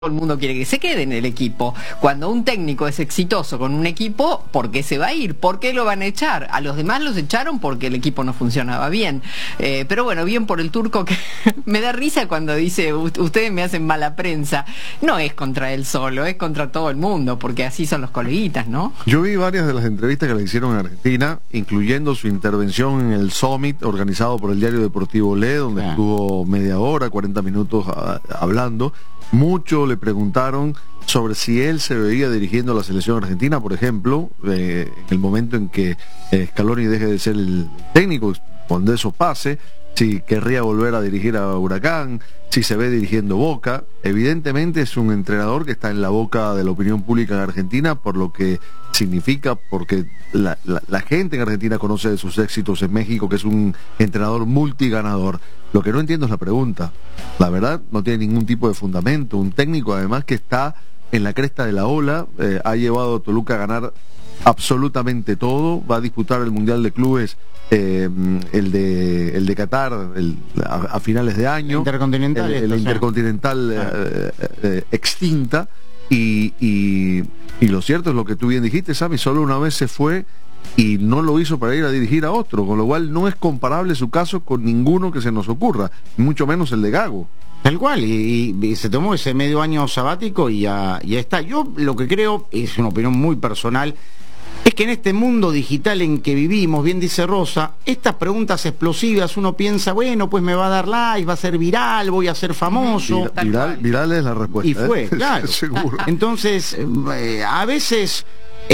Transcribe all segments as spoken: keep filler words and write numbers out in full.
Todo el mundo quiere que se quede en el equipo. Cuando un técnico es exitoso con un equipo, ¿por qué se va a ir? ¿Por qué lo van a echar? A los demás los echaron porque el equipo no funcionaba bien. Eh, pero bueno, bien por el turco, que me da risa cuando dice ustedes me hacen mala prensa. No es contra él solo, es contra todo el mundo, porque así son los coleguitas, ¿no? Yo vi varias de las entrevistas que le hicieron en Argentina, incluyendo su intervención en el Summit organizado por el diario deportivo Le, donde ah. estuvo media hora, cuarenta minutos a, hablando. Mucho le preguntaron sobre si él se veía dirigiendo a la selección argentina, por ejemplo, eh, en el momento en que eh, Scaloni deje de ser el técnico, cuando eso pase, si querría volver a dirigir a Huracán, si se ve dirigiendo Boca. Evidentemente es un entrenador que está en la boca de la opinión pública en Argentina, por lo que significa, porque la, la, la gente en Argentina conoce de sus éxitos en México, que es un entrenador multiganador. Lo que no entiendo es la pregunta. La verdad, no tiene ningún tipo de fundamento. Un técnico, además, que está en la cresta de la ola, eh, ha llevado a Toluca a ganar absolutamente todo, va a disputar el Mundial de Clubes, eh, el de el de Qatar el, a, a finales de año, Intercontinental, el, el Intercontinental eh, eh, extinta, y, y, y lo cierto es lo que tú bien dijiste, Sammy, solo una vez se fue y no lo hizo para ir a dirigir a otro, con lo cual no es comparable su caso con ninguno que se nos ocurra, mucho menos el de Gago. Tal cual, y, y, y se tomó ese medio año sabático y ya, ya está. Yo lo que creo, es una opinión muy personal, es que en este mundo digital en que vivimos, bien dice Rosa, estas preguntas explosivas, uno piensa, bueno, pues me va a dar like, va a ser viral, voy a ser famoso. Viral, viral, viral es la respuesta. Y fue, ¿eh? claro. Seguro. Entonces, eh, a veces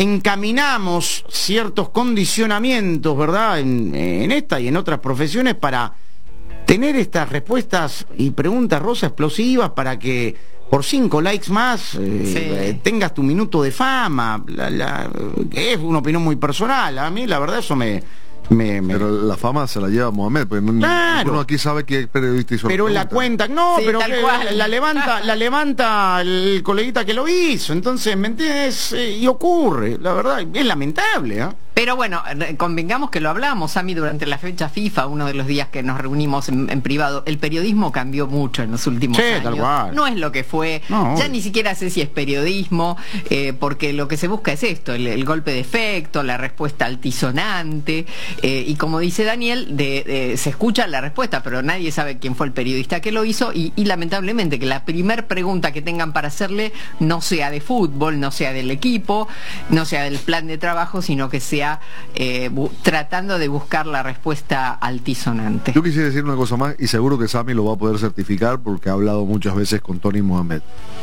encaminamos ciertos condicionamientos, ¿verdad?, en, en esta y en otras profesiones para tener estas respuestas y preguntas, Rosa, explosivas, para que por cinco likes más eh, sí. eh, tengas tu minuto de fama. La, la, es una opinión muy personal. A mí, la verdad, eso me... Me, me... Pero la fama se la lleva Mohamed, porque claro. uno aquí sabe que es periodista y pero la cuenta, no, sí, pero que la, la levanta, la levanta el coleguita que lo hizo, entonces, ¿me entiendes? Eh, y ocurre, la verdad, es lamentable, ¿eh? Pero bueno, convengamos que lo hablamos, Sammy, durante la fecha FIFA, uno de los días que nos reunimos en, en privado. El periodismo cambió mucho en los últimos sí, años. Tal cual. No es lo que fue. No, ya obvio. Ni siquiera sé si es periodismo, eh, porque lo que se busca es esto, el, el golpe de efecto, la respuesta altisonante, eh, y como dice Daniel, de, de, se escucha la respuesta, pero nadie sabe quién fue el periodista que lo hizo, y, y lamentablemente que la primer pregunta que tengan para hacerle no sea de fútbol, no sea del equipo, no sea del plan de trabajo, sino que sea Eh, tratando de buscar la respuesta altisonante. Yo quisiera decir una cosa más, y seguro que Sammy lo va a poder certificar porque ha hablado muchas veces con Tony Mohamed.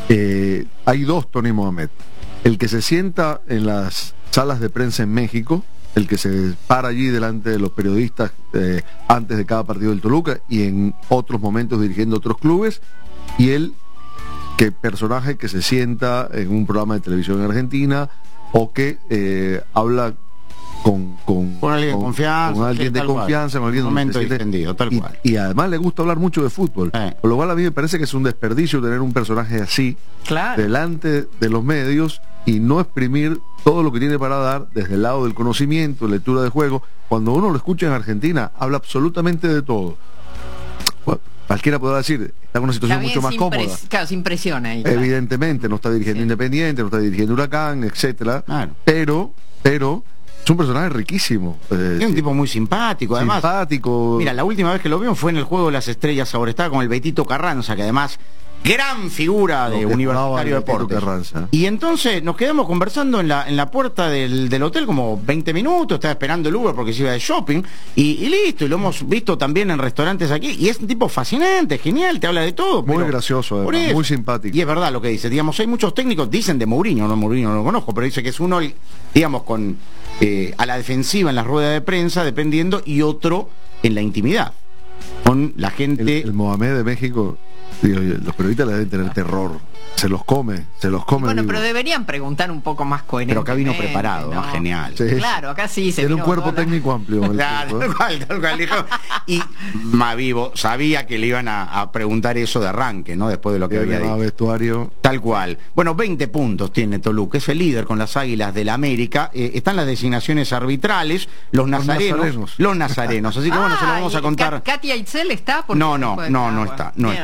Eh, hay dos Tony Mohamed: el que se sienta en las salas de prensa en México, el que se para allí delante de los periodistas eh, antes de cada partido del Toluca y en otros momentos dirigiendo otros clubes, y el que personaje que se sienta en un programa de televisión en Argentina o que eh, habla Con, con, con alguien con, de confianza, con alguien sí, de confianza, con alguien momento donde se distendido, tal y, cual. y además le gusta hablar mucho de fútbol, eh. por lo cual a mí me parece que es un desperdicio tener un personaje así claro. delante de los medios y no exprimir todo lo que tiene para dar desde el lado del conocimiento, lectura de juego. Cuando uno lo escucha en Argentina, habla absolutamente de todo. Bueno, cualquiera podrá decir, está en una situación También mucho más cómoda. Claro, se impresiona ahí. Evidentemente, no está dirigiendo sí. Independiente, no está dirigiendo Huracán, etcétera. Claro. Pero, pero es un personaje riquísimo. Eh, es un tipo muy simpático, además. Simpático. Mira, la última vez que lo vimos fue en el Juego de las Estrellas. Ahora estaba con el Betito Carranza, que además, gran figura de Universitario de Deportes. Carranza. Y entonces nos quedamos conversando en la, en la puerta del, del hotel como veinte minutos, estaba esperando el Uber porque se iba de shopping, y, y listo, y lo hemos visto también en restaurantes aquí, y es un tipo fascinante, genial, te habla de todo. Muy pero, gracioso, además, muy simpático. Y es verdad lo que dice, digamos, hay muchos técnicos, dicen de Mourinho, no Mourinho no lo conozco, pero dice que es uno, digamos, con eh, a la defensiva en la rueda de prensa, dependiendo, y otro en la intimidad, con la gente. El, el Mohamed de México, digo, los periodistas le deben tener terror. Se los come, se los come. Bueno, vivo. pero deberían preguntar un poco más coherente. Pero acá vino preparado, ¿no? ¿no? Genial. Sí. Claro, acá sí se tiene vino un cuerpo toda... técnico amplio. Claro, tal cual, tal cual, dijo. Y más vivo, sabía que le iban a, a preguntar eso de arranque, ¿no? Después de lo que había dicho. Vestuario. Tal cual. Bueno, veinte puntos tiene Toluca, es el líder con las Águilas del la América. Eh, están las designaciones arbitrales, los, los nazarenos, nazarenos. Los nazarenos. Así que bueno, ah, se lo vamos a contar. ¿Katia Itzel está? No, no, no, no está. No Bien, está. La, la Después,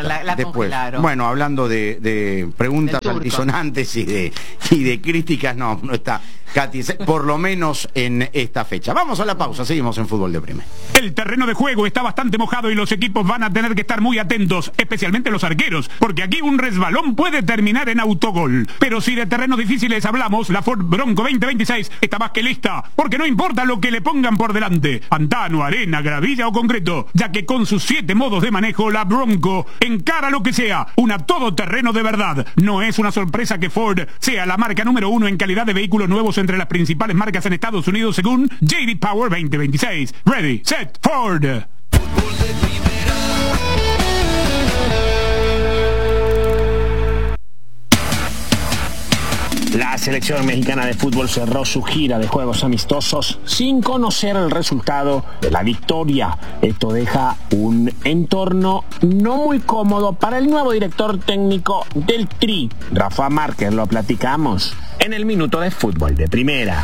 después. Claro. Bueno, hablando de, de preguntas altisonantes y de, y de críticas, no, no está Katy, por lo menos en esta fecha. Vamos a la pausa, seguimos en Fútbol de Primera. El terreno de juego está bastante mojado y los equipos van a tener que estar muy atentos, especialmente los arqueros, porque aquí un resbalón puede terminar en autogol. Pero si de terrenos difíciles hablamos, la Ford Bronco veinte veintiséis está más que lista, porque no importa lo que le pongan por delante, pantano, arena, gravilla o concreto, ya que con sus siete modos de manejo, la Bronco encara lo que sea, una todoterreno de verdad. No es una sorpresa que Ford sea la marca número uno en calidad de vehículos nuevos entre las principales marcas en Estados Unidos según J D Power veinte veintiséis. Ready, set, Ford. La selección mexicana de fútbol cerró su gira de juegos amistosos sin conocer el resultado de la victoria. Esto deja un entorno no muy cómodo para el nuevo director técnico del Tri, Rafa Márquez. Lo platicamos en el Minuto de Fútbol de Primera.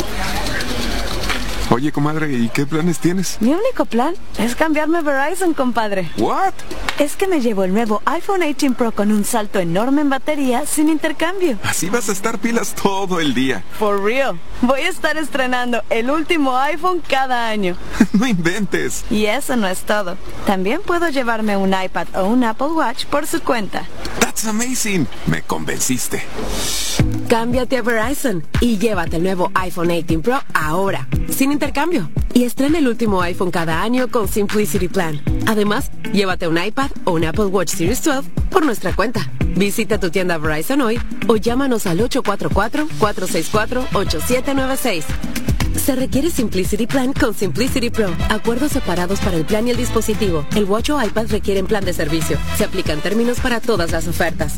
Oye, comadre, ¿y qué planes tienes? Mi único plan es cambiarme a Verizon, compadre. ¿What? Es que me llevo el nuevo iPhone dieciocho Pro con un salto enorme en batería sin intercambio. Así vas a estar pilas todo el día. For real. Voy a estar estrenando el último iPhone cada año. No inventes. Y eso no es todo. También puedo llevarme un iPad o un Apple Watch por su cuenta. That's amazing. Me convenciste. Cámbiate a Verizon y llévate el nuevo iPhone dieciocho Pro ahora, sin intercambio. Y estrena el último iPhone cada año con Simplicity Plan. Además, llévate un iPad o un Apple Watch Series doce por nuestra cuenta. Visita tu tienda Verizon hoy o llámanos al ocho cuatro cuatro, cuatro seis cuatro, ocho siete nueve seis. Se requiere Simplicity Plan con Simplicity Pro. Acuerdos separados para el plan y el dispositivo. El Watch o iPad requieren plan de servicio. Se aplican términos para todas las ofertas.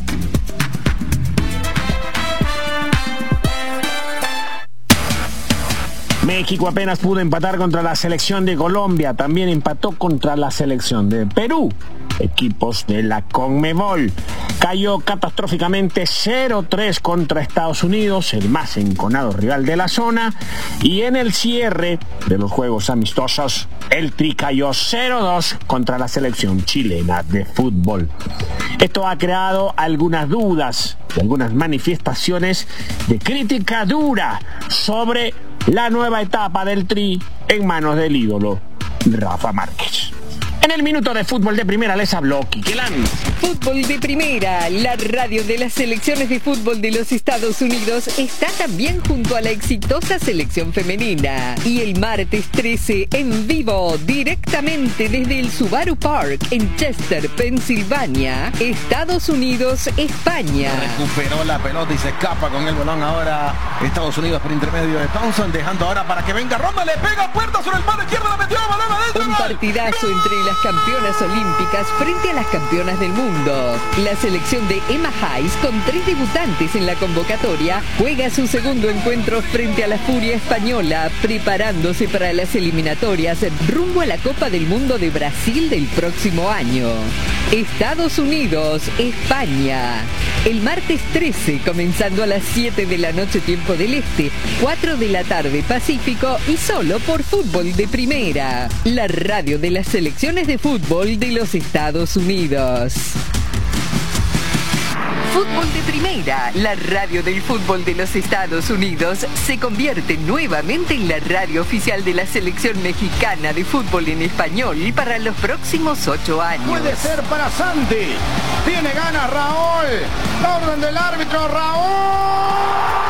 México apenas pudo empatar contra la selección de Colombia, también empató contra la selección de Perú. Equipos de la CONMEBOL. Cayó catastróficamente cero tres contra Estados Unidos, el más enconado rival de la zona, y en el cierre de los juegos amistosos, el Tri cayó cero dos contra la selección chilena de fútbol. Esto ha creado algunas dudas y algunas manifestaciones de crítica dura sobre la nueva etapa del Tri en manos del ídolo Rafa Márquez. En el Minuto de Fútbol de Primera les habló Quique Lanz. Fútbol de Primera, la radio de las selecciones de fútbol de los Estados Unidos, está también junto a la exitosa selección femenina. Y el martes trece, en vivo, directamente desde el Subaru Park en Chester, Pensilvania, Estados Unidos, España. Recuperó la pelota y se escapa con el balón ahora Estados Unidos por intermedio de Thompson, dejando ahora para que venga Ronda, le pega puerta sobre el palo izquierdo, la metió, la balón adentro. Un partidazo entre las campeonas olímpicas frente a las campeonas del mundo. La selección de Emma Hayes, con tres debutantes en la convocatoria, juega su segundo encuentro frente a la Furia española, preparándose para las eliminatorias rumbo a la Copa del Mundo de Brasil del próximo año. Estados Unidos, España. El martes trece, comenzando a las siete de la noche tiempo del Este, cuatro de la tarde Pacífico, y solo por Fútbol de Primera, la radio de las selecciones de fútbol de los Estados Unidos. Fútbol de Primera, la radio del fútbol de los Estados Unidos, se convierte nuevamente en la radio oficial de la selección mexicana de fútbol en español para los próximos ocho años. Puede ser para Santi. Tiene ganas Raúl. La orden del árbitro, Raúl.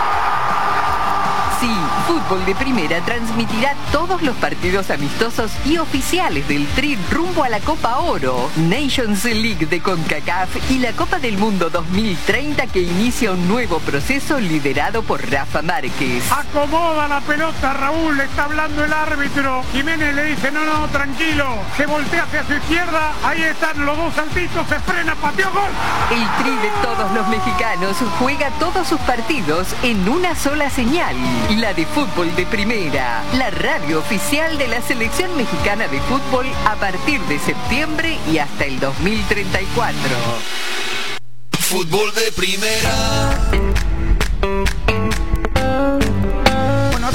Sí, Fútbol de Primera transmitirá todos los partidos amistosos y oficiales del Tri rumbo a la Copa Oro, Nations League de CONCACAF y la Copa del Mundo dos mil treinta, que inicia un nuevo proceso liderado por Rafa Márquez. Acomoda la pelota, Raúl, le está hablando el árbitro. Jiménez le dice, no, no, tranquilo. Se voltea hacia su izquierda, ahí están los dos saltitos, se frena, pateó, gol. El Tri de todos los mexicanos juega todos sus partidos en una sola señal, la de Fútbol de Primera, la radio oficial de la selección mexicana de fútbol a partir de septiembre y hasta el dos mil treinta y cuatro. Fútbol de Primera. Bueno, hace algunas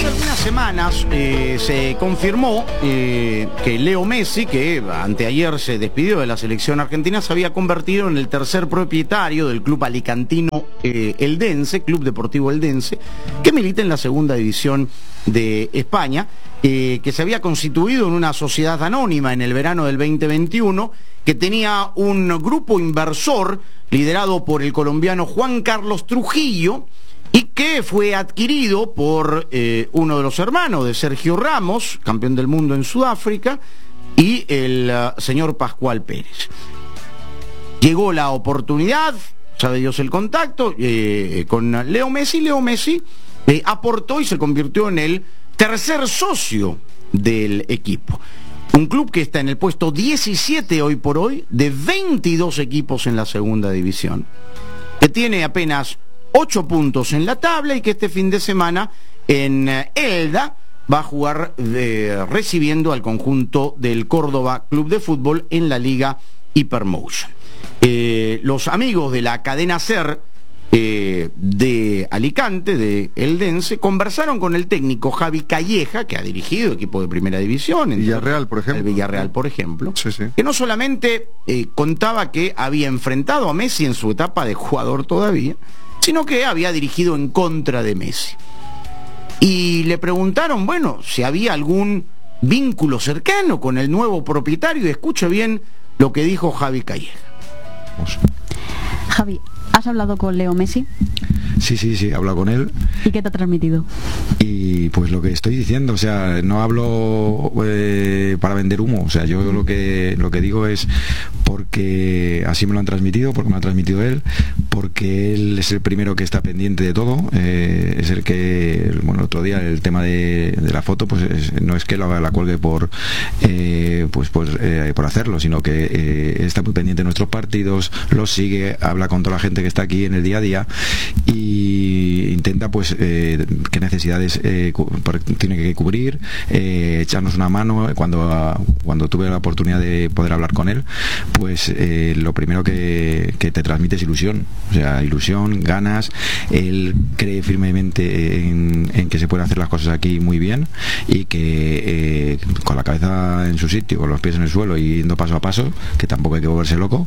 semanas eh, se confirmó eh, que Leo Messi, que anteayer se despidió de la selección argentina, se había convertido en el tercer propietario del club alicantino eh, Eldense, Club Deportivo Eldense, que milita en la segunda división de España, eh, que se había constituido en una sociedad anónima en el verano del veinte veintiuno, que tenía un grupo inversor liderado por el colombiano Juan Carlos Trujillo, y que fue adquirido por eh, uno de los hermanos de Sergio Ramos, campeón del mundo en Sudáfrica, y el uh, señor Pascual Pérez. Llegó la oportunidad, sabe Dios el contacto, eh, con Leo Messi. Leo Messi eh, aportó y se convirtió en el tercer socio del equipo. Un club que está en el puesto diecisiete hoy por hoy, de veintidós equipos en la segunda división, que tiene apenas ocho puntos en la tabla y que este fin de semana en Elda va a jugar de, recibiendo al conjunto del Córdoba Club de Fútbol en la Liga Hypermotion. Eh, los amigos de la cadena SER eh, de Alicante, de Eldense, conversaron con el técnico Javi Calleja, que ha dirigido equipo de primera división, en Villarreal, por ejemplo. El Villarreal, por ejemplo, sí, sí. que no solamente eh, contaba que había enfrentado a Messi en su etapa de jugador todavía, sino que había dirigido en contra de Messi. Y le preguntaron, bueno, si había algún vínculo cercano con el nuevo propietario, y escuche bien lo que dijo Javi Calleja. Javi, ¿has hablado con Leo Messi? Sí, sí, sí, he hablado con él. ¿Y qué te ha transmitido? Y pues lo que estoy diciendo, o sea, no hablo eh, para vender humo, o sea, yo lo que lo que digo es porque así me lo han transmitido, porque me lo ha transmitido él, porque él es el primero que está pendiente de todo, eh, es el que, bueno, el otro día el tema de, de la foto, pues es, no es que la, la cuelgue por eh, pues, pues eh, por hacerlo, sino que eh, está muy pendiente de nuestros partidos, los sigue, habla con toda la gente que está aquí en el día a día y intenta pues eh, qué necesidades eh, tiene que cubrir, eh, echarnos una mano. Cuando, cuando tuve la oportunidad de poder hablar con él, pues eh, lo primero que, que te transmite es ilusión, o sea, ilusión, ganas. Él cree firmemente en, en que se pueden hacer las cosas aquí muy bien y que eh, con la cabeza en su sitio, con los pies en el suelo y yendo paso a paso, que tampoco hay que volverse loco,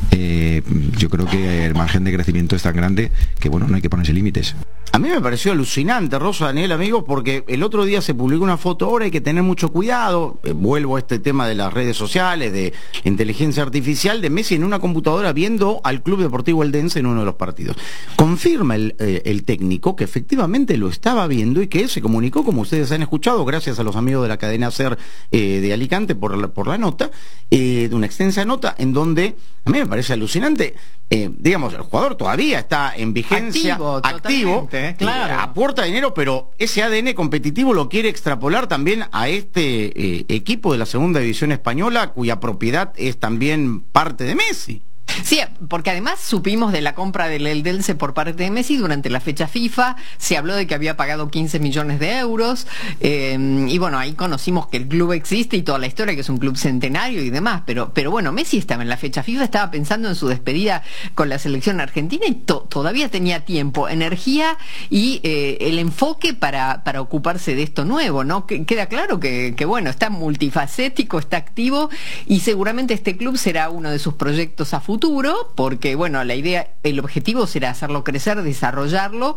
eh, yo creo que el margen de crecimiento es tan grande que bueno, no hay que ponerse límites. A mí me pareció alucinante, Rosa, Daniel, amigos, porque el otro día se publicó una foto, ahora hay que tener mucho cuidado, eh, vuelvo a este tema de las redes sociales, de inteligencia artificial, de Messi en una computadora viendo al Club Deportivo Eldense en uno de los partidos. Confirma el, eh, el técnico que efectivamente lo estaba viendo y que se comunicó, como ustedes han escuchado, gracias a los amigos de la cadena SER eh, de Alicante por la, por la nota, eh, de una extensa nota en donde a mí me parece alucinante. Eh, digamos, el jugador todavía está en vigencia, activo, activo eh, claro. eh, aporta dinero, pero ese A D N competitivo lo quiere extrapolar también a este eh, equipo de la segunda división española, cuya propiedad es también parte de Messi. Sí, porque además supimos de la compra del Eldense por parte de Messi durante la fecha FIFA, se habló de que había pagado quince millones de euros, eh, y bueno, ahí conocimos que el club existe y toda la historia, que es un club centenario y demás, pero, pero bueno, Messi estaba en la fecha FIFA, estaba pensando en su despedida con la selección argentina y to todavía tenía tiempo, energía y eh, el enfoque para, para ocuparse de esto nuevo, ¿no? Que, queda claro que, que bueno, está multifacético, está activo y seguramente este club será uno de sus proyectos a futuro, porque bueno, la idea, el objetivo será hacerlo crecer, desarrollarlo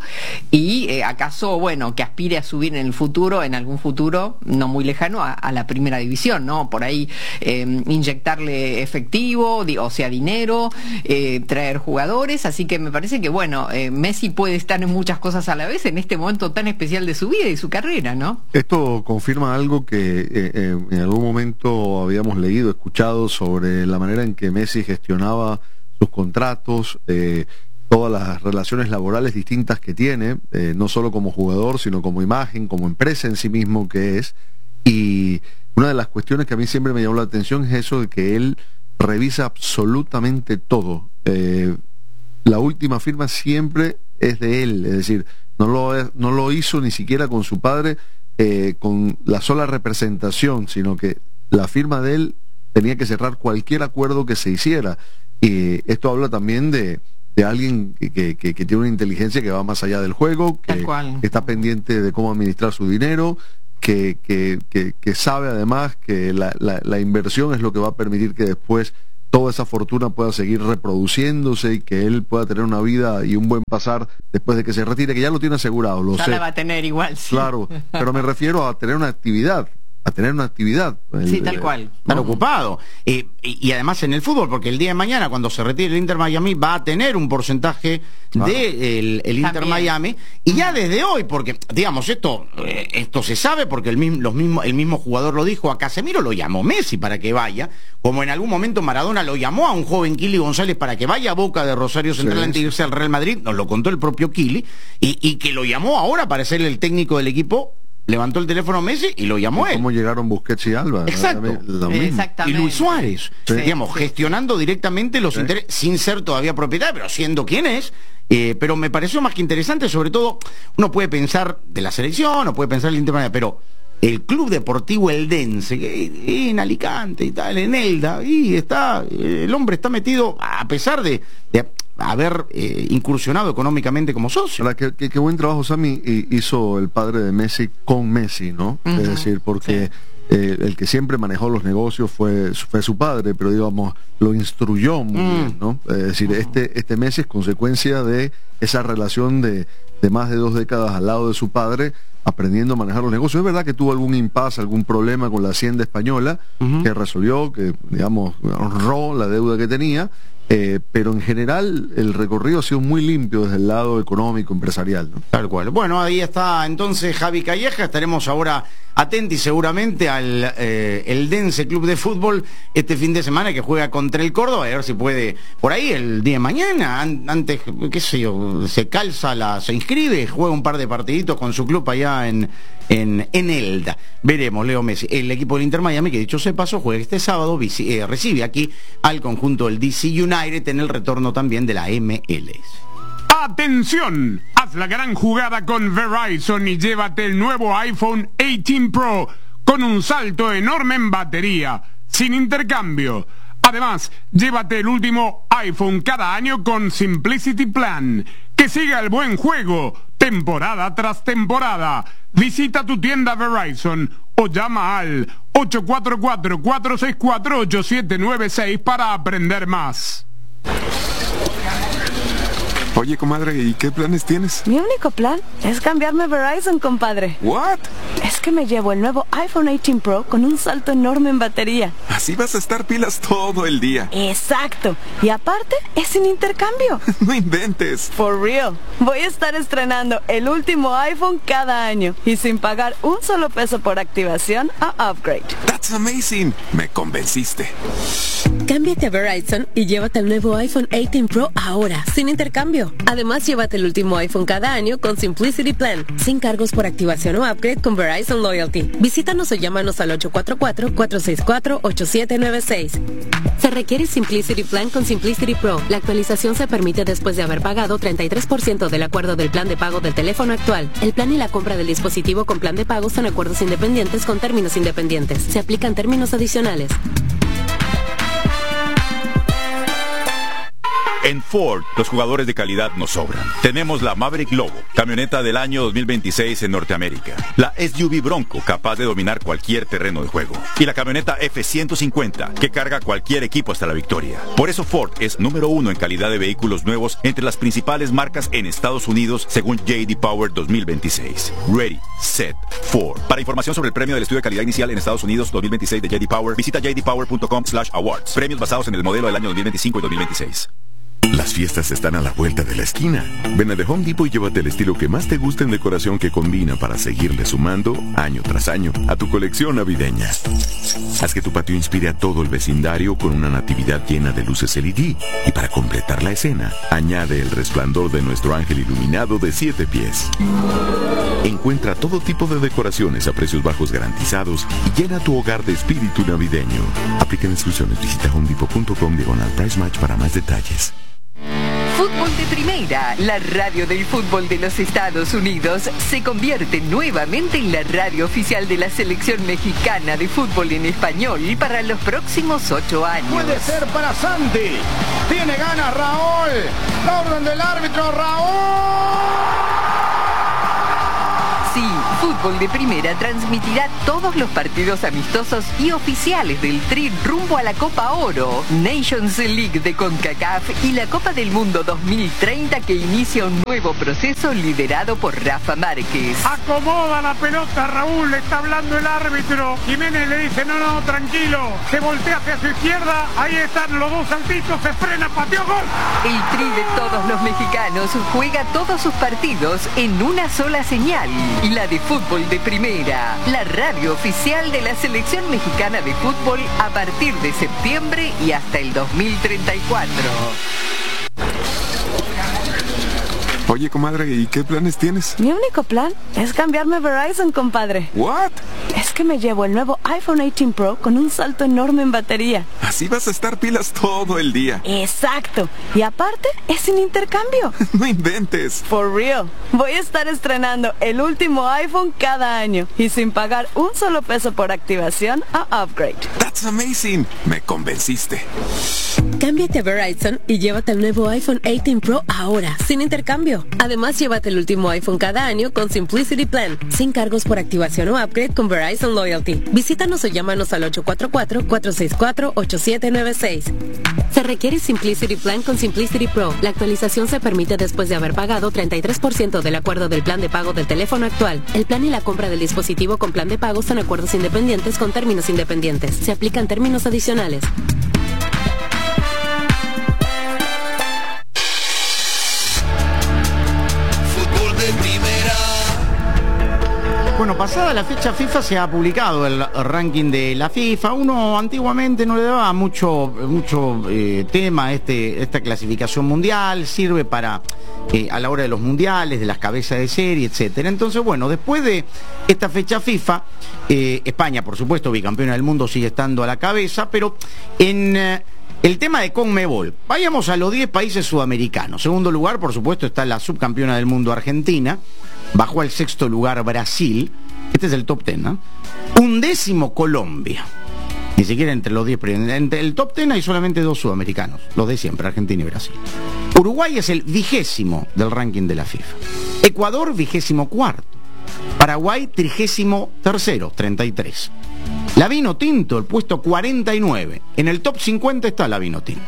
y eh, acaso, bueno, que aspire a subir en el futuro, en algún futuro no muy lejano, a, a la primera división, ¿no? Por ahí eh, inyectarle efectivo, o sea, dinero, eh, traer jugadores, así que me parece que bueno, eh, Messi puede estar en muchas cosas a la vez en este momento tan especial de su vida y su carrera, ¿no? Esto confirma algo que eh, eh, en algún momento habíamos leído, escuchado sobre la manera en que Messi gestionaba sus contratos, eh, todas las relaciones laborales distintas que tiene, eh, no solo como jugador, sino como imagen, como empresa en sí mismo que es. Y una de las cuestiones que a mí siempre me llamó la atención es eso de que él revisa absolutamente todo. Eh, la última firma siempre es de él, es decir, no lo, no lo hizo ni siquiera con su padre, eh, con la sola representación, sino que la firma de él tenía que cerrar cualquier acuerdo que se hiciera. Y esto habla también de, de alguien que, que, que, que tiene una inteligencia que va más allá del juego, que, que está pendiente de cómo administrar su dinero, que, que, que, que sabe además que la, la, la inversión es lo que va a permitir que después toda esa fortuna pueda seguir reproduciéndose y que él pueda tener una vida y un buen pasar después de que se retire, que ya lo tiene asegurado, lo ya sé. la va a tener igual, sí. Claro, pero me refiero a tener una actividad, a tener una actividad. Sí, tal cual. Estar ocupado. Eh, y, y además en el fútbol, porque el día de mañana, cuando se retire el Inter Miami, va a tener un porcentaje Claro. de el, el Inter También. Miami. Y ya desde hoy, porque, digamos, esto eh, esto se sabe, porque el mismo, los mismo, el mismo jugador lo dijo, a Casemiro lo llamó Messi para que vaya, como en algún momento Maradona lo llamó a un joven Kili González para que vaya a Boca de Rosario Central Sí, antes de irse al Real Madrid, nos lo contó el propio Kili, y, y que lo llamó ahora para ser el técnico del equipo. Levantó el teléfono Messi y lo llamó él. ¿Cómo llegaron Busquets y Alba? Exacto. Lo mismo. Y Exactamente. Luis Suárez, Sí. digamos, Sí. gestionando directamente los Sí. intereses, sin ser todavía propietario, pero siendo quien es. Eh, pero me pareció más que interesante, sobre todo, uno puede pensar de la selección, o puede pensar del Inter Miami, pero el Club Deportivo Eldense, que en Alicante y tal, en Elda, y está, el hombre está metido, a pesar de, de haber eh, incursionado económicamente como socio. Ahora, qué, qué- qué buen trabajo, Sammy, hi- hizo el padre de Messi con Messi, ¿no? Ujú. Es decir, porque eh, el que siempre manejó los negocios fue, fue su padre, pero digamos, lo instruyó muy Mm. bien, ¿no? Es decir, este, este Messi es consecuencia de esa relación de, de más de dos décadas al lado de su padre, aprendiendo a manejar los negocios. Es verdad que tuvo algún impasse, algún problema con la Hacienda española, Ujú. que resolvió, que, digamos, honró la deuda que tenía. Eh, pero en general el recorrido ha sido muy limpio desde el lado económico, empresarial, ¿no? Tal cual. Bueno, ahí está entonces Javi Calleja. Estaremos ahora atentos seguramente al eh, Eldense Club de Fútbol este fin de semana, que juega contra el Córdoba, a ver si puede por ahí el día de mañana, an- antes, qué sé yo, se calza, la, se inscribe, juega un par de partiditos con su club allá en, en, en Elda. Veremos, Leo Messi. El equipo del Inter Miami, que dicho sea de paso, juega este sábado, visi- eh, recibe aquí al conjunto del D C United en el retorno también de la M L S. ¡Atención! Haz la gran jugada con Verizon y llévate el nuevo iPhone dieciocho Pro con un salto enorme en batería, sin intercambio. Además, llévate el último iPhone cada año con Simplicity Plan. Que siga el buen juego, temporada tras temporada. Visita tu tienda Verizon o llama al ocho cuatro cuatro, cuatro seis cuatro, ocho siete nueve seis para aprender más. Oye, comadre, ¿y qué planes tienes? Mi único plan es cambiarme a Verizon, compadre. ¿What? Es que me llevo el nuevo iPhone dieciocho Pro con un salto enorme en batería. Así vas a estar pilas todo el día. Exacto. Y aparte, es sin intercambio. No inventes. For real. Voy a estar estrenando el último iPhone cada año y sin pagar un solo peso por activación o upgrade. That's amazing. Me convenciste. Cámbiate a Verizon y llévate el nuevo iPhone dieciocho Pro ahora, sin intercambio. Además, llévate el último iPhone cada año con Simplicity Plan, sin cargos por activación o upgrade con Verizon Loyalty. Visítanos o llámanos al ocho cuatro cuatro, cuatro seis cuatro, ocho siete nueve seis. Se requiere Simplicity Plan con Simplicity Pro. La actualización se permite después de haber pagado treinta y tres por ciento del acuerdo del plan de pago del teléfono actual. El plan y la compra del dispositivo con plan de pago son acuerdos independientes con términos independientes. Se aplican términos adicionales. En Ford, los jugadores de calidad nos sobran. Tenemos la Maverick Lobo, camioneta del año dos mil veintiséis en Norteamérica. La S U V Bronco, capaz de dominar cualquier terreno de juego. Y la camioneta F ciento cincuenta, que carga cualquier equipo hasta la victoria. Por eso Ford es número uno en calidad de vehículos nuevos entre las principales marcas en Estados Unidos, según J D Power dos mil veintiséis. Ready, Set, Ford. Para información sobre el premio del estudio de calidad inicial en Estados Unidos dos mil veintiséis de J D Power, visita j d power punto com slash awards. Premios basados en el modelo del año dos mil veinticinco y dos mil veintiséis. Las fiestas están a la vuelta de la esquina. Ven a The Home Depot y llévate el estilo que más te gusta en decoración que combina para seguirle sumando, año tras año, a tu colección navideña. Haz que tu patio inspire a todo el vecindario con una natividad llena de luces L E D. Y para completar la escena, añade el resplandor de nuestro ángel iluminado de siete pies. Encuentra todo tipo de decoraciones a precios bajos garantizados y llena tu hogar de espíritu navideño. Aplica instrucciones. Visita home depot punto com diagonal price match para más detalles. Fútbol de Primera, la radio del fútbol de los Estados Unidos, se convierte nuevamente en la radio oficial de la selección mexicana de fútbol en español para los próximos ocho años. Puede ser para Santi. Tiene ganas Raúl. La orden del árbitro, Raúl. Sí, Fútbol de Primera transmitirá todos los partidos amistosos y oficiales del Tri rumbo a la Copa Oro, Nations League de CONCACAF y la Copa del Mundo dos mil treinta, que inicia un nuevo proceso liderado por Rafa Márquez. Acomoda la pelota, Raúl, le está hablando el árbitro. Jiménez le dice, no, no, tranquilo. Se voltea hacia su izquierda, ahí están los dos saltitos, se frena, pateó, gol. El Tri de todos los mexicanos juega todos sus partidos en una sola señal. Y la de Fútbol de Primera, la radio oficial de la selección mexicana de fútbol a partir de septiembre y hasta el dos mil treinta y cuatro. Oye, comadre, ¿y qué planes tienes? Mi único plan es cambiarme a Verizon, compadre. ¿What? Es que me llevo el nuevo iPhone dieciocho Pro con un salto enorme en batería. Así vas a estar pilas todo el día. Exacto. Y aparte, es sin intercambio. No inventes. For real. Voy a estar estrenando el último iPhone cada año y sin pagar un solo peso por activación a upgrade. That's amazing. Me convenciste. Cámbiate a Verizon y llévate el nuevo iPhone dieciocho Pro ahora, sin intercambio. Además, llévate el último iPhone cada año con Simplicity Plan, sin cargos por activación o upgrade con Verizon Loyalty. Visítanos o llámanos al ocho cuatro cuatro, cuatro seis cuatro, ocho siete nueve seis. Se requiere Simplicity Plan con Simplicity Pro. La actualización se permite después de haber pagado treinta y tres por ciento del acuerdo del plan de pago del teléfono actual. El plan y la compra del dispositivo con plan de pago son acuerdos independientes con términos independientes. Se aplican términos adicionales. Bueno, pasada la fecha FIFA se ha publicado el ranking de la FIFA. Uno antiguamente no le daba mucho, mucho eh, tema a este, esta clasificación mundial. Sirve para, eh, a la hora de los mundiales, de las cabezas de serie, etcétera. Entonces, bueno, después de esta fecha FIFA, eh, España, por supuesto, bicampeona del mundo, sigue estando a la cabeza, pero en... Eh, el tema de CONMEBOL, vayamos a los diez países sudamericanos. Segundo lugar, por supuesto, está la subcampeona del mundo Argentina. Bajó al sexto lugar Brasil. Este es el top ten, ¿no? Undécimo Colombia. Ni siquiera entre los diez. Entre el top ten hay solamente dos sudamericanos. Los de siempre, Argentina y Brasil. Uruguay es el vigésimo del ranking de la FIFA. Ecuador, vigésimo cuarto. Paraguay, trigésimo tercero, treinta y tres. La Vino Tinto, el puesto cuarenta y nueve. En el top cincuenta está la Vino Tinto.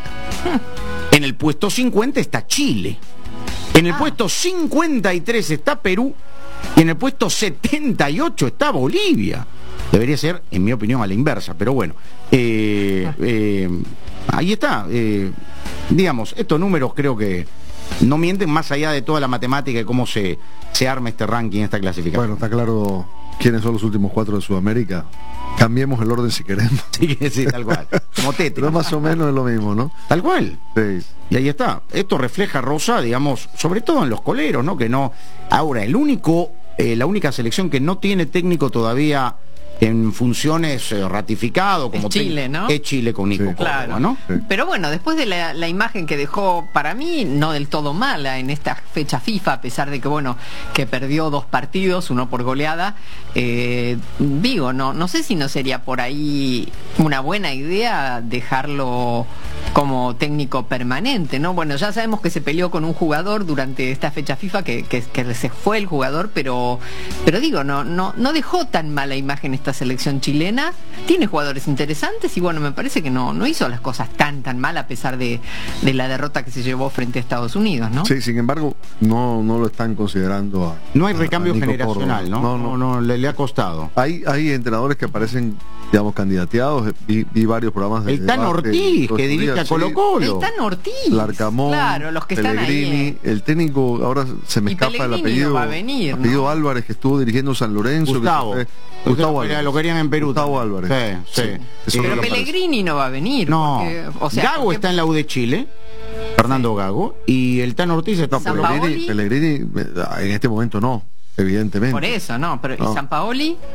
En el puesto cincuenta está Chile. En el ah. puesto cincuenta y tres está Perú. Y en el puesto setenta y ocho está Bolivia. Debería ser, en mi opinión, a la inversa. Pero bueno, eh, eh, ahí está. Eh, digamos, estos números creo que no mienten, más allá de toda la matemática y cómo se, se arma este ranking, esta clasificación. Bueno, está claro quiénes son los últimos cuatro de Sudamérica. Cambiemos el orden si queremos. Sí, sí, tal cual. Como Tetris. Pero más o menos es lo mismo, ¿no? Tal cual. Sí. Y ahí está. Esto refleja, Rosa, digamos, sobre todo en los coleros, ¿no? Que no. Ahora, el único, eh, la única selección que no tiene técnico todavía en funciones eh, ratificado como es Chile, ¿no? Es Chile con Nico sí. Córdoba, claro. ¿no? Sí. Pero bueno, después de la, la imagen que dejó, para mí, no del todo mala en esta fecha FIFA, a pesar de que, bueno, que perdió dos partidos, uno por goleada, eh, digo, no, no sé si no sería por ahí una buena idea dejarlo como técnico permanente, ¿no? Bueno, ya sabemos que se peleó con un jugador durante esta fecha FIFA, que, que, que se fue el jugador, pero pero digo, no, no, no dejó tan mala imagen esta selección chilena. Tiene jugadores interesantes y bueno, me parece que no, no hizo las cosas tan tan mal a pesar de, de la derrota que se llevó frente a Estados Unidos, ¿no? Sí, sin embargo, no, no lo están considerando a, no hay recambio a generacional, ¿no? No, no, no le, le ha costado. Hay, hay entrenadores que aparecen, digamos, candidateados. Vi, vi varios programas de el Tan Ortiz, que dirige a Colo Colo. El Tan Ortiz. Larcamón, claro, los que Pellegrini, están ahí, eh. el técnico, ahora se me y escapa Pellegrini el apellido. No va a venir, apellido ¿no? Álvarez, que estuvo dirigiendo San Lorenzo. Gustavo. Que, eh, Gustavo Álvarez. Lo querían en Perú. Gustavo Álvarez. Sí, sí. sí. Pero Pellegrini no va a venir. No. Porque, o sea, Gago porque... está en la U de Chile. Fernando sí. Gago. Y el Tan Ortiz está por Pellegrini, Pellegrini en este momento no, evidentemente. Por eso, no. Pero no. ¿y Sampaoli?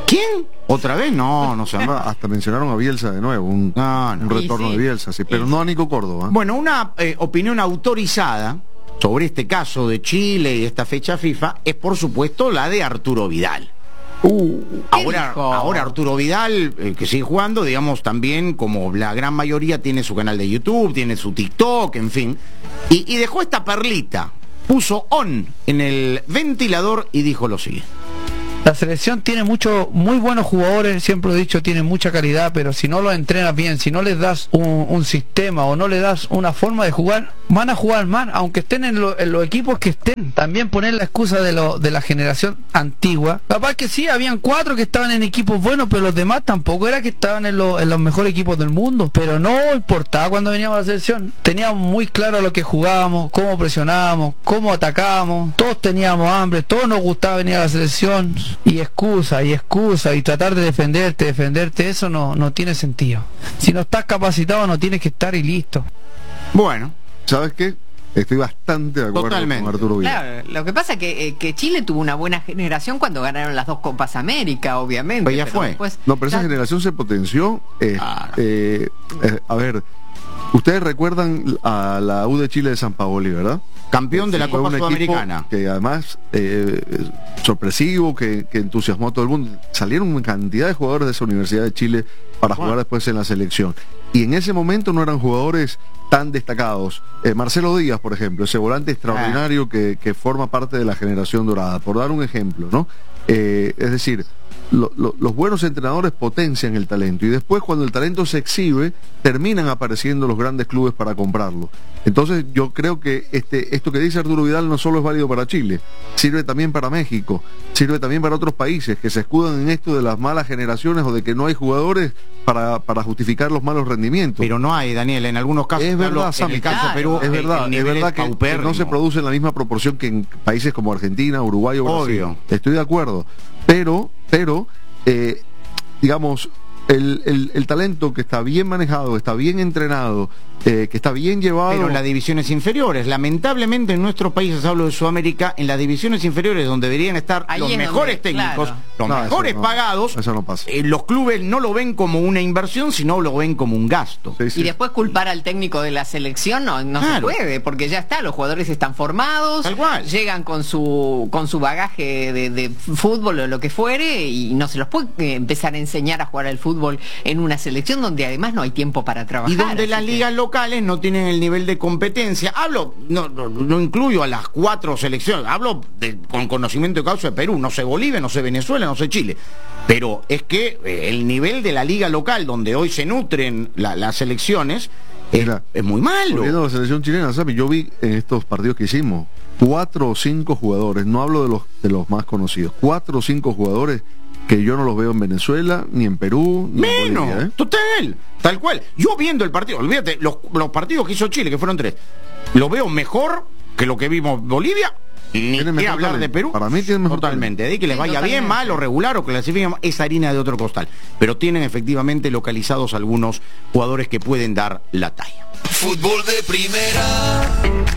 ¿Quién? ¿Otra vez? No, no sé. Hasta mencionaron a Bielsa de nuevo, un, no, no. un retorno Sí, sí. de Bielsa, sí, pero sí. no a Nico Córdoba. Bueno, una eh, opinión autorizada sobre este caso de Chile y esta fecha FIFA es, por supuesto, la de Arturo Vidal. Uh, ahora, ahora Arturo Vidal, eh, que sigue jugando, digamos, también, como la gran mayoría, tiene su canal de YouTube, tiene su TikTok, en fin, y, y dejó esta perlita, puso on en el ventilador y dijo lo siguiente. La selección tiene muchos, muy buenos jugadores, siempre lo he dicho, tiene mucha calidad, pero si no los entrenas bien, si no les das un, un sistema o no les das una forma de jugar, van a jugar mal, aunque estén en, lo, en los equipos que estén. También poner la excusa de, lo, de la generación antigua. Capaz que sí, habían cuatro que estaban en equipos buenos, pero los demás tampoco era que estaban en, lo, en los mejores equipos del mundo. Pero no importaba cuando veníamos a la selección. Teníamos muy claro lo que jugábamos, cómo presionábamos, cómo atacábamos. Todos teníamos hambre, todos nos gustaba venir a la selección. Y excusa, y excusa, y tratar de defenderte, defenderte, eso no, no tiene sentido. Si no estás capacitado, no tienes que estar y listo. Bueno, ¿sabes qué? Estoy bastante de acuerdo Totalmente. con Arturo Vidal. Claro, lo que pasa es que, eh, que Chile tuvo una buena generación cuando ganaron las dos Copas América, obviamente. Pues ya pero fue. Después, no, pero esa ya... generación se potenció. Eh, ah. eh, eh, a ver, ustedes recuerdan a la U de Chile de San Paoli, ¿verdad? Campeón de la Sí, Copa un Sudamericana. Que además, eh, sorpresivo, que, que entusiasmó a todo el mundo. Salieron una cantidad de jugadores de esa Universidad de Chile para jugar después en la selección. Y en ese momento no eran jugadores tan destacados. Eh, Marcelo Díaz, por ejemplo, ese volante extraordinario que, que forma parte de la generación dorada, por dar un ejemplo, ¿no? Eh, es decir, lo, lo, los buenos entrenadores potencian el talento y después cuando el talento se exhibe terminan apareciendo los grandes clubes para comprarlo. Entonces yo creo que este, esto que dice Arturo Vidal no solo es válido para Chile, sirve también para México, sirve también para otros países que se escudan en esto de las malas generaciones o de que no hay jugadores para, para justificar los malos rendimientos. Pero no hay, Daniel, en algunos casos. Es verdad, en el caso de Perú, es verdad, el es verdad es que, que no se produce en la misma proporción que en países como Argentina, Uruguay o Brasil. Obvio. Estoy de acuerdo, pero, pero, eh, digamos, el, el, el talento que está bien manejado, está bien entrenado, eh, que está bien llevado. Pero en las divisiones inferiores, lamentablemente en nuestros países, hablo de Sudamérica, en las divisiones inferiores donde deberían estar Ahí los es mejores donde, técnicos, claro. los No, mejores eso no, pagados, eso no pasa. Eh, los clubes no lo ven como una inversión, sino lo ven como un gasto. Sí, sí. Y después culpar al técnico de la selección no, no Claro. se puede, porque ya está, los jugadores están formados, Tal cual. llegan con su con su bagaje de, de fútbol o lo que fuere, y no se los puede eh, empezar a enseñar a jugar al fútbol en una selección donde además no hay tiempo para trabajar. Y donde así las que- ligas locales no tienen el nivel de competencia. Hablo, no, no, no incluyo a las cuatro selecciones, hablo de, con conocimiento de causa de Perú, no sé Bolivia, no sé Venezuela, no sé Chile. Pero es que eh, el nivel de la liga local, donde hoy se nutren la, las selecciones, es, Mira, es muy malo. Volviendo a la selección chilena, ¿sabes? Yo vi en estos partidos que hicimos cuatro o cinco jugadores, no hablo de los de los más conocidos, cuatro o cinco jugadores que yo no los veo en Venezuela, ni en Perú, ni en Menos, Bolivia, ¿eh? total, tal cual. Yo viendo el partido, olvídate, los, los partidos que hizo Chile, que fueron tres, lo veo mejor que lo que vimos en Bolivia. Ni Tiene qué mejor hablar talento. de Perú. Para mí tiene mejor Totalmente. De que les Sí, vaya totalmente. bien, mal o regular o clasifiquen, es harina de otro costal. Pero tienen efectivamente localizados algunos jugadores que pueden dar la talla. Fútbol de primera.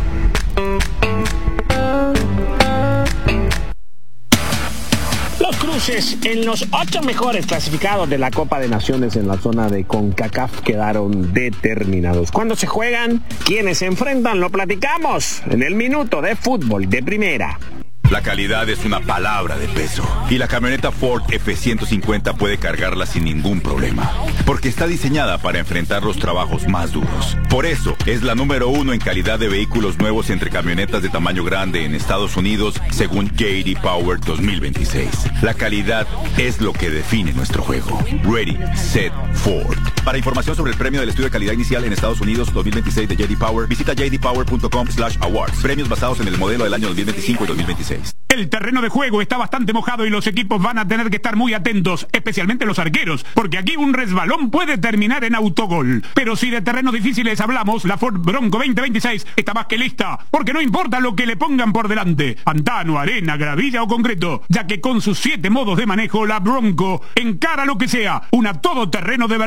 Los cruces en los ocho mejores clasificados de la Copa de Naciones en la zona de CONCACAF quedaron determinados. ¿Cuándo se juegan? ¿Quiénes se enfrentan? Lo platicamos en el minuto de fútbol de primera. La calidad es una palabra de peso y la camioneta Ford F ciento cincuenta puede cargarla sin ningún problema, porque está diseñada para enfrentar los trabajos más duros. Por eso es la número uno en calidad de vehículos nuevos entre camionetas de tamaño grande en Estados Unidos, según J D Power dos mil veintiséis. La calidad es lo que define nuestro juego. Ready, Set, Ford. Para información sobre el premio del estudio de calidad inicial en Estados Unidos dos mil veintiséis de J D Power, visita j d power punto com slash awards. Premios basados en el modelo del año dos mil veinticinco y dos mil veintiséis. El terreno de juego está bastante mojado y los equipos van a tener que estar muy atentos, especialmente los arqueros, porque aquí un resbalón puede terminar en autogol. Pero si de terrenos difíciles hablamos, la Ford Bronco veinte veintiséis está más que lista, porque no importa lo que le pongan por delante, pantano, arena, gravilla o concreto, ya que con sus siete modos de manejo, la Bronco encara lo que sea, una todoterreno de verdad.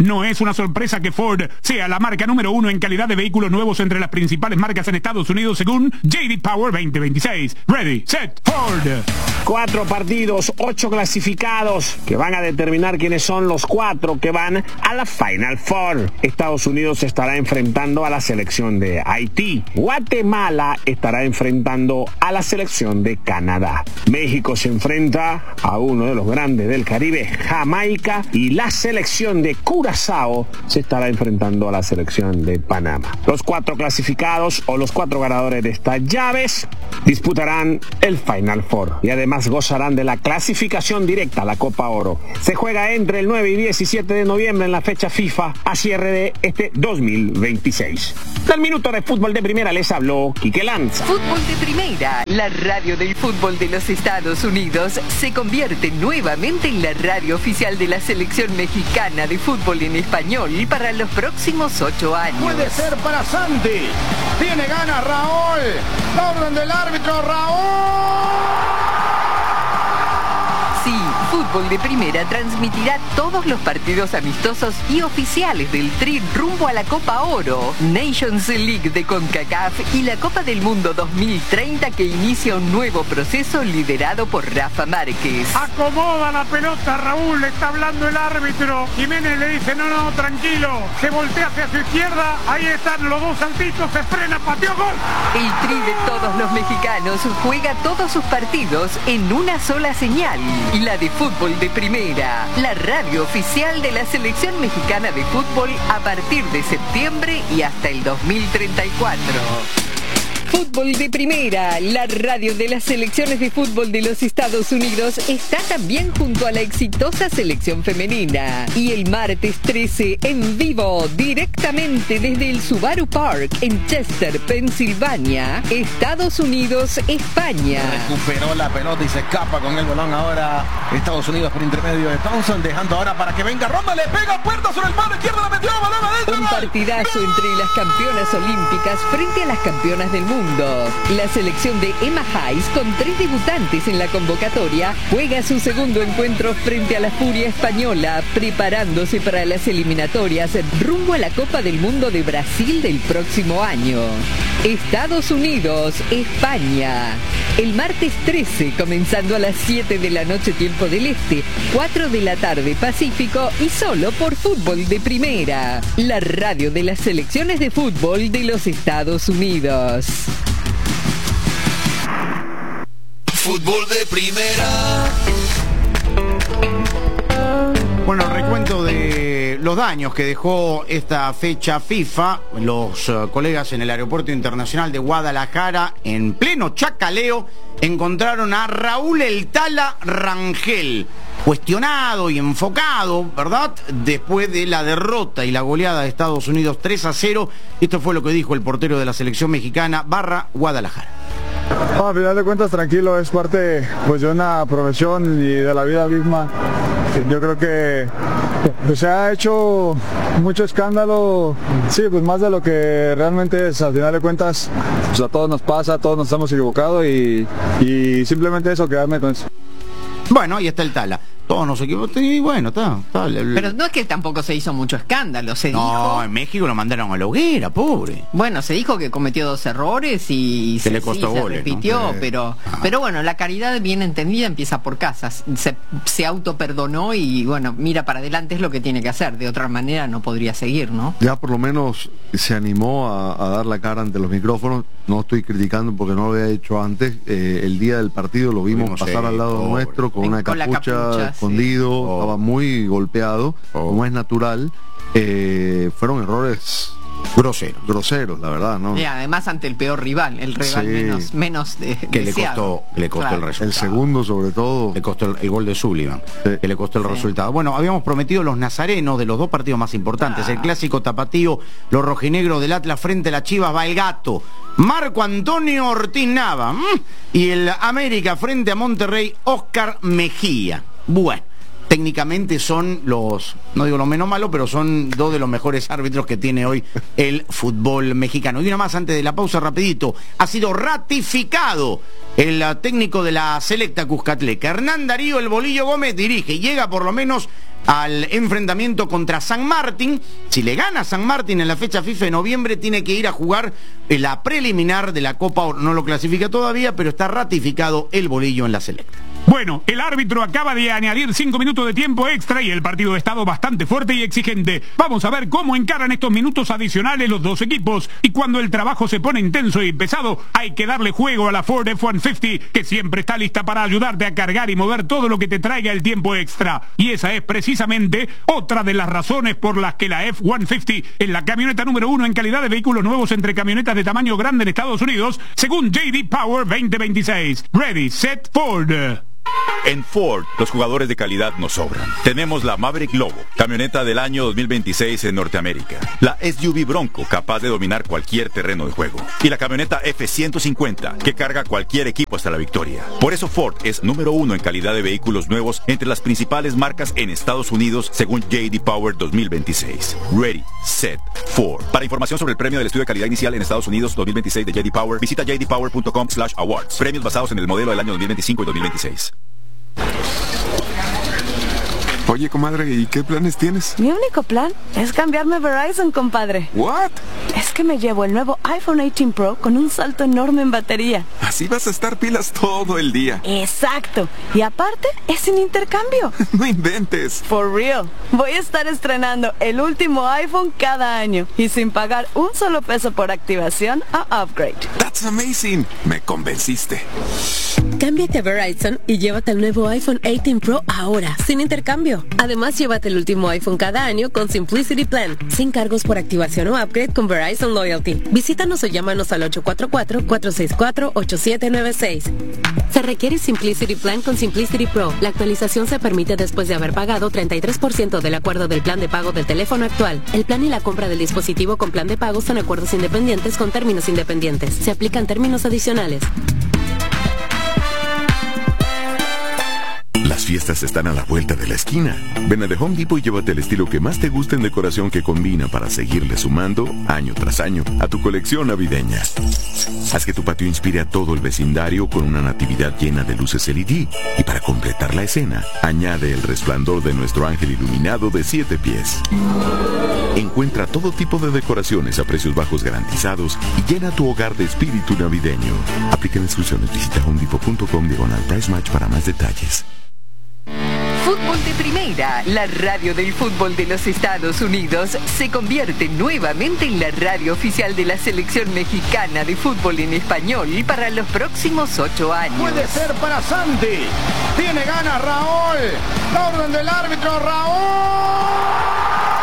No es una sorpresa que Ford sea la marca número uno en calidad de vehículos nuevos entre las principales marcas en Estados Unidos según J D Power veinte veintiséis. Ready, set, Ford. Cuatro partidos, ocho clasificados que van a determinar quiénes son los cuatro que van a la Final Four. Estados Unidos estará enfrentando a la selección de Haití. Guatemala estará enfrentando a la selección de Canadá. México se enfrenta a uno de los grandes del Caribe, Jamaica, y la selección de Curazao se estará enfrentando a la selección de Panamá. Los cuatro clasificados o los cuatro ganadores de estas llaves disputarán el Final Four y además gozarán de la clasificación directa a la Copa Oro. Se juega entre el nueve y diecisiete de noviembre en la fecha FIFA a cierre de este dos mil veintiséis. Del Minuto de Fútbol de Primera les habló Quique Lanza. Fútbol de Primera, la radio del fútbol de los Estados Unidos, se convierte nuevamente en la radio oficial de la selección mexicana de fútbol en español para los próximos ocho años. Puede ser para Santi. Tiene ganas Raúl. La orden del árbitro, Raúl. Sí, Fútbol de Primera transmitirá todos los partidos amistosos y oficiales del Tri rumbo a la Copa Oro, Nations League de CONCACAF y la Copa del Mundo dos mil treinta que inicia un nuevo proceso liderado por Rafa Márquez. Acomoda la pelota, Raúl, le está hablando el árbitro. Jiménez le dice, no, no, tranquilo. Se voltea hacia su izquierda, ahí están los dos saltitos, se frena, pateó, gol. El Tri de todos los mexicanos juega todos sus partidos en una sola señal. La de Fútbol de Primera, la radio oficial de la selección mexicana de fútbol a partir de septiembre y hasta el dos mil treinta y cuatro. Fútbol de Primera, la radio de las selecciones de fútbol de los Estados Unidos, está también junto a la exitosa selección femenina. Y el martes trece, en vivo, directamente desde el Subaru Park en Chester, Pensilvania, Estados Unidos, España. Recuperó la pelota y se escapa con el balón ahora Estados Unidos por intermedio de Thompson, dejando ahora para que venga Ronda, le pega puerta sobre el palo izquierdo, la metió, balón adentro. Un partidazo entre las campeonas olímpicas frente a las campeonas del mundo. La selección de Emma Hayes, con tres debutantes en la convocatoria, juega su segundo encuentro frente a la Furia Española, preparándose para las eliminatorias rumbo a la Copa del Mundo de Brasil del próximo año. Estados Unidos, España. El martes trece, comenzando a las siete de la noche tiempo del Este, cuatro de la tarde Pacífico y solo por Fútbol de Primera, la radio de las selecciones de fútbol de los Estados Unidos. Fútbol de Primera. Bueno, recuento de los daños que dejó esta fecha FIFA. Los uh, colegas en el Aeropuerto Internacional de Guadalajara, en pleno chacaleo, encontraron a Raúl El Tala Rangel, cuestionado y enfocado, ¿verdad?, después de la derrota y la goleada de Estados Unidos tres a cero. Esto fue lo que dijo el portero de la selección mexicana barra Guadalajara. No, a final de cuentas tranquilo, es parte pues de una profesión y de la vida misma. Yo creo que pues, se ha hecho mucho escándalo, sí, pues más de lo que realmente es. Al final de cuentas, pues, a todos nos pasa, a todos nos hemos equivocado y, y simplemente eso, quedarme con eso. Bueno, ahí está el Tala. Todos nos equivocamos y bueno, está. está el... Pero no es que tampoco se hizo mucho escándalo, se no, dijo... No, en México lo mandaron a la hoguera, pobre. Bueno, se dijo que cometió dos errores y se, se le costó sí, goles, se repitió, ¿no? pero, ah. pero bueno, la caridad bien entendida empieza por casas. Se, se autoperdonó y bueno, mira para adelante, es lo que tiene que hacer. De otra manera no podría seguir, ¿no? Ya por lo menos se animó a, a dar la cara ante los micrófonos. No estoy criticando porque no lo había hecho antes. Eh, el día del partido lo vimos Tuvimos pasar al lado pobre. nuestro con una con capucha, capucha escondido, sí. oh. estaba muy golpeado, oh. como es natural. Eh, fueron errores groseros, groseros, la verdad, ¿no? Y además ante el peor rival, el rival sí. menos, menos de, que deseado. le costó, le costó claro. el resultado. El segundo, sobre todo, le costó el, el gol de Sullivan, sí. que le costó el sí. resultado. Bueno, habíamos prometido los nazarenos de los dos partidos más importantes, ah. el clásico tapatío, los rojinegros del Atlas frente a la Chivas, va el Gato, Marco Antonio Ortiz Nava, ¿m? y el América frente a Monterrey, Oscar Mejía. Bueno, técnicamente son los, no digo los menos malos, pero son dos de los mejores árbitros que tiene hoy el fútbol mexicano. Y una más antes de la pausa, rapidito, ha sido ratificado el uh, técnico de la Selecta Cuscatleca. Hernán Darío El Bolillo Gómez dirige y llega por lo menos al enfrentamiento contra San Martín. Si le gana San Martín en la fecha FIFA de noviembre, tiene que ir a jugar la preliminar de la Copa Oro. No lo clasifica todavía, pero está ratificado el Bolillo en la Selecta. Bueno, el árbitro acaba de añadir cinco minutos de tiempo extra y el partido ha estado bastante fuerte y exigente. Vamos a ver cómo encaran estos minutos adicionales los dos equipos. Y cuando el trabajo se pone intenso y pesado, hay que darle juego a la Ford F ciento cincuenta, que siempre está lista para ayudarte a cargar y mover todo lo que te traiga el tiempo extra. Y esa es precisamente otra de las razones por las que la F ciento cincuenta es la camioneta número uno en calidad de vehículos nuevos entre camionetas de tamaño grande en Estados Unidos, según J D Power veinte veintiséis. Ready, set, Ford. En Ford, los jugadores de calidad nos sobran. Tenemos la Maverick Lobo, camioneta del año dos mil veintiséis en Norteamérica. La S U V Bronco, capaz de dominar cualquier terreno de juego. Y la camioneta F ciento cincuenta, que carga cualquier equipo hasta la victoria. Por eso Ford es número uno en calidad de vehículos nuevos entre las principales marcas en Estados Unidos, según J D Power dos mil veintiséis. Ready, set, Ford. Para información sobre el premio del estudio de calidad inicial en Estados Unidos dos mil veintiséis de J D Power, visita j d power punto com slash awards. Premios basados en el modelo del año dos mil veinticinco y dos mil veintiséis. Oye, comadre, ¿y qué planes tienes? Mi único plan es cambiarme a Verizon, compadre. ¿What? Es que me llevo el nuevo iPhone dieciocho Pro con un salto enorme en batería. Así vas a estar pilas todo el día. Exacto. Y aparte, es sin intercambio. No inventes. For real. Voy a estar estrenando el último iPhone cada año y sin pagar un solo peso por activación o upgrade. That's amazing. Me convenciste. Cámbiate a Verizon y llévate el nuevo iPhone dieciocho Pro ahora, sin intercambio. Además, llévate el último iPhone cada año con Simplicity Plan, sin cargos por activación o upgrade con Verizon Loyalty. Visítanos o llámanos al ocho cuatro cuatro, cuatro seis cuatro, ocho siete nueve seis. Se requiere Simplicity Plan con Simplicity Pro. La actualización se permite después de haber pagado treinta y tres por ciento del acuerdo del plan de pago del teléfono actual. El plan y la compra del dispositivo con plan de pago son acuerdos independientes con términos independientes. Se aplican términos adicionales. Las fiestas están a la vuelta de la esquina. Ven a The Home Depot y llévate el estilo que más te guste en decoración que combina para seguirle sumando, año tras año, a tu colección navideña. Haz que tu patio inspire a todo el vecindario con una natividad llena de luces L E D. Y para completar la escena, añade el resplandor de nuestro ángel iluminado de siete pies. Encuentra todo tipo de decoraciones a precios bajos garantizados y llena tu hogar de espíritu navideño. Aplica instrucciones. Visita home depot punto com diagonal price match para más detalles. Fútbol de Primera, la radio del fútbol de los Estados Unidos, se convierte nuevamente en la radio oficial de la selección mexicana de fútbol en español para los próximos ocho años. Puede ser para Santi. Tiene ganas Raúl. La orden del árbitro, Raúl.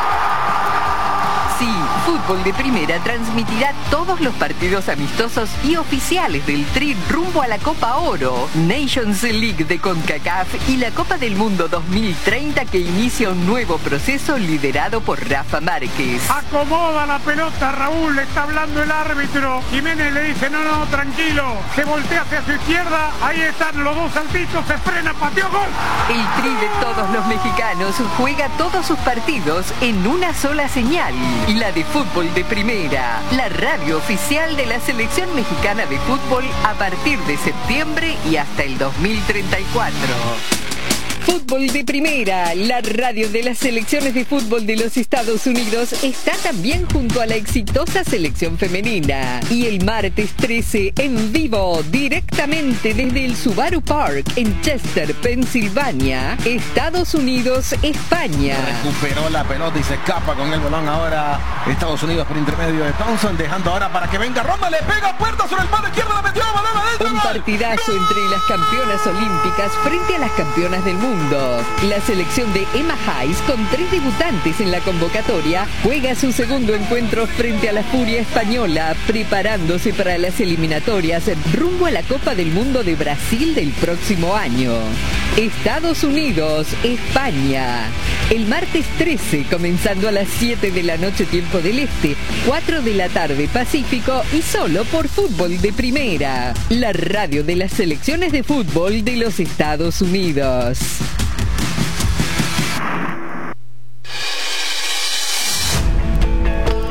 Sí, Fútbol de Primera transmitirá todos los partidos amistosos y oficiales del Tri rumbo a la Copa Oro, Nations League de CONCACAF y la Copa del Mundo dos mil treinta, que inicia un nuevo proceso liderado por Rafa Márquez. Acomoda la pelota, Raúl, le está hablando el árbitro. Jiménez le dice, no, no, tranquilo. Se voltea hacia su izquierda, ahí están los dos saltitos, se frena, pateó, gol. El Tri de todos los mexicanos juega todos sus partidos en una sola señal. Y la de Fútbol de Primera, la radio oficial de la selección mexicana de fútbol a partir de septiembre y hasta el dos mil treinta y cuatro. Fútbol de Primera, la radio de las selecciones de fútbol de los Estados Unidos, está también junto a la exitosa selección femenina. Y el martes trece, en vivo, directamente desde el Subaru Park en Chester, Pensilvania, Estados Unidos, España. Recuperó la pelota y se escapa con el balón ahora Estados Unidos por intermedio de Thompson, dejando ahora para que venga Ronda, le pega puerta sobre el palo izquierdo, la metió, balón adentro. Un partidazo entre las campeonas olímpicas frente a las campeonas del mundo. La selección de Emma Hayes, con tres debutantes en la convocatoria, juega su segundo encuentro frente a la Furia española, preparándose para las eliminatorias rumbo a la Copa del Mundo de Brasil del próximo año. Estados Unidos, España. El martes trece, comenzando a las siete de la noche tiempo del Este, cuatro de la tarde Pacífico, y solo por Fútbol de Primera, la radio de las selecciones de fútbol de los Estados Unidos.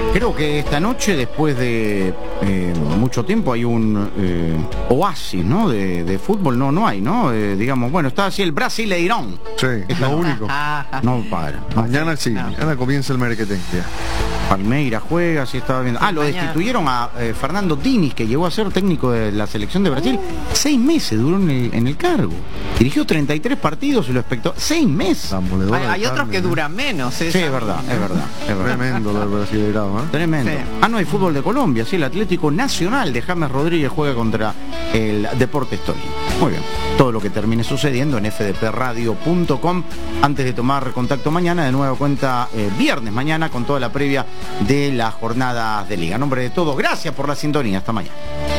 Creo que esta noche, después de eh, mucho tiempo, hay un eh, oasis, ¿no? De, de fútbol, no, no hay, ¿no? Eh, digamos, bueno, está así el Brasileirão. Sí, es lo único. No para. Mañana sí, mañana comienza el Merequetengue. Palmeiras juega, sí estaba viendo. Ah, lo destituyeron a eh, Fernando Diniz, que llegó a ser técnico de la selección de Brasil. Seis meses duró en el, en el cargo. Dirigió treinta y tres partidos y lo expectó. Seis meses. Hay, hay otros que duran menos. ¿eh? Sí, es verdad, es verdad. Es verdad. Tremendo lo del Brasileirão, ¿eh? Tremendo. Sí. Ah, no, hay fútbol de Colombia, sí, el Atlético Nacional de James Rodríguez juega contra el Deportes Tolima. Muy bien. Todo lo que termine sucediendo en f d p radio punto com. Antes de tomar contacto mañana, de nuevo cuenta eh, viernes mañana con toda la previa de las jornadas de liga. A nombre de todos, gracias por la sintonía. Hasta mañana.